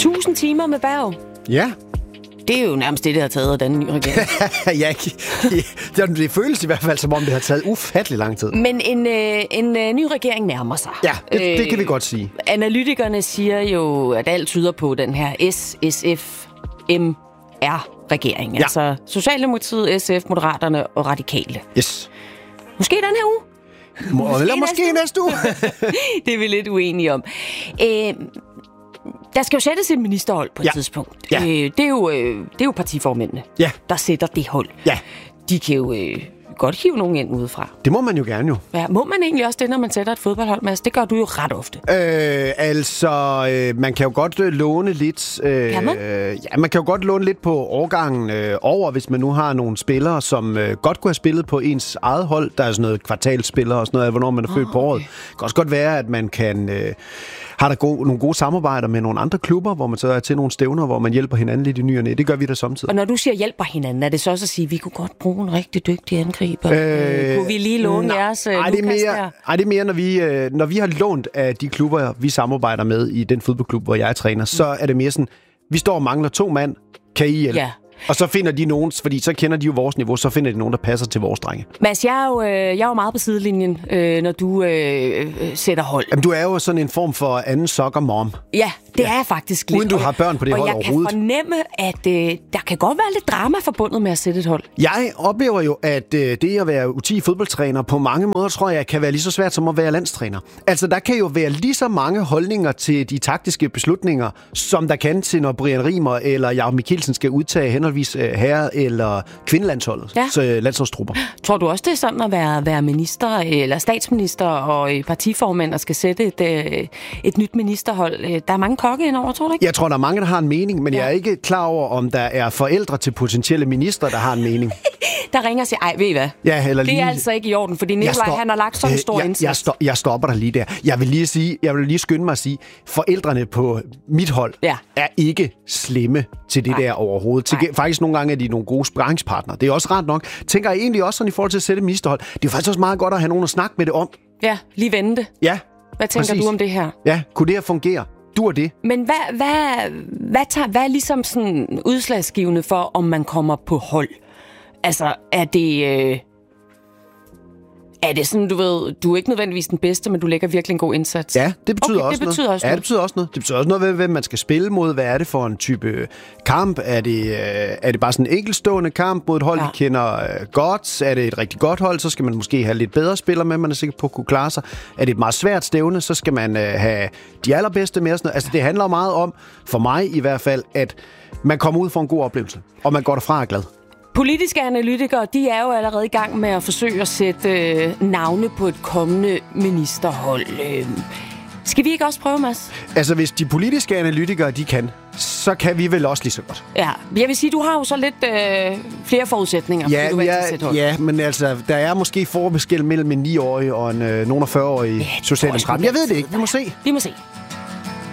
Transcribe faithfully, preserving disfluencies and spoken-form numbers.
tusind timer med Berg. Ja. Det er jo nærmest det, der har taget af den nye regering. ja, det, det føles i hvert fald, som om det har taget ufattelig lang tid. Men en, øh, en øh, ny regering nærmer sig. Ja, det, øh, det kan vi godt sige. Analytikerne siger jo, at alt tyder på den her S S F M R-regering. Ja. Altså Socialdemokratiet, S F, Moderaterne og Radikale. Yes. Måske den her uge. Må, måske, eller måske næste uge. Det er vi lidt uenige om. Øh, der skal jo sættes et ministerhold på et ja. tidspunkt. Ja. Øh, det, er jo, øh, det er jo partiformændene, ja. der sætter det hold. Ja. De kan jo øh, godt hive nogen ind udefra. Det må man jo gerne jo. Ja, må man egentlig også det, når man sætter et fodboldhold, Mads? Det gør du jo ret ofte. Øh, altså, øh, man kan jo godt øh, låne lidt... Øh, kan man? Øh, ja, man kan jo godt låne lidt på årgangen øh, over, hvis man nu har nogle spillere, som øh, godt kunne have spillet på ens eget hold. Der er sådan noget kvartalspillere og sådan noget, hvornår man er født oh, på året. Okay. Det kan også godt være, at man kan... Øh, har der gode, nogle gode samarbejder med nogle andre klubber, hvor man så er til nogle stævner, hvor man hjælper hinanden lidt i ny og næ. Det gør vi da samtidig. Og når du siger hjælper hinanden, er det så også at sige, at vi kunne godt bruge en rigtig dygtig angriber? Øh, kunne vi lige låne nej, jeres ej, det er mere, der? Ej, det er mere, når vi, øh, når vi har lånt af de klubber, vi samarbejder med i den fodboldklub, hvor jeg er træner, mm. så er det mere sådan, vi står og mangler to mand, kan I hjælpe? Ja. Og så finder de nogen, fordi så kender de jo vores niveau, så finder de nogen, der passer til vores drenge. Mads, jeg er jo, øh, jeg er jo meget på sidelinjen, øh, når du øh, sætter hold. Jamen, du er jo sådan en form for anden soccer mom. Ja, det ja. er jeg faktisk lidt. Uden du har børn på det og hold overhovedet. Og jeg kan fornemme, at øh, der kan godt være lidt drama forbundet med at sætte et hold. Jeg oplever jo, at øh, det at være U ti fodboldtræner på mange måder, tror jeg, kan være lige så svært som at være landstræner. Altså, der kan jo være lige så mange holdninger til de taktiske beslutninger, som der kan til, når Brian Riemer eller Jakob Mikkelsen skal udtage henholdsvis øh, herre- eller kvindelandsholdet, ja. så øh, landsholdstrupper. Tror du også, det er sådan at være, være minister eller statsminister og partiformand og skal sætte et, øh, et nyt ministerhold? Der er mange kokke indover, tror du ikke? Jeg tror, der er mange, der har en mening, men ja. jeg er ikke klar over, om der er forældre til potentielle minister, der har en mening. Der ringer og siger, ej, ved I hvad? Ja, eller det er lige... altså ikke i orden, fordi Nikolaj, stop... han har lagt sådan en stor jeg, indsats. Jeg, sto- jeg stopper dig lige der. Jeg vil lige sige, jeg vil lige skynde mig at sige, forældrene på mit hold ja. er ikke slemme til det Nej. der overhovedet. Til, faktisk nogle gange er de nogle gode sparringspartnere. Det er også ret nok. Tænker jeg egentlig også sådan i forhold til at sætte ministerhold. Det er faktisk også meget godt at have nogen at snakke med det om. Ja, lige vente det. Ja, Hvad tænker præcis. du om det her? Ja, kunne det her fungere? Du er det. Men hvad, hvad, hvad, tager, hvad er ligesom sådan udslagsgivende for, om man kommer på hold? Altså, er det... Øh, er det sådan, du ved, du er ikke nødvendigvis den bedste, men du lægger virkelig en god indsats? Ja, det betyder okay, også det betyder noget. Også ja, noget. det betyder også noget. Det betyder også noget, hvem man skal spille mod. Hvad er det for en type kamp? Er det, er det bare sådan en enkeltstående kamp mod et hold, ja. de kender godt? Er det et rigtig godt hold, så skal man måske have lidt bedre spillere med, man er sikker på at kunne klare sig. Er det et meget svært stævne, så skal man have de allerbedste med. Sådan noget. Altså, det handler meget om, for mig i hvert fald, at man kommer ud for en god oplevelse, og man går derfra og er glad. Politiske analytikere, de er jo allerede i gang med at forsøge at sætte øh, navne på et kommende ministerhold. Øh, skal vi ikke også prøve, Mads? Altså, hvis de politiske analytikere, de kan, så kan vi vel også lige så godt. Ja, jeg vil sige, du har jo så lidt øh, flere forudsætninger, ja, du ja, sætte hold. Ja, men altså, der er måske forskel mellem en ni-årig og en øh, nogen af fyrre-årig ja, socialdemokrat. Jeg ved det ikke, vi må se. Vi må se.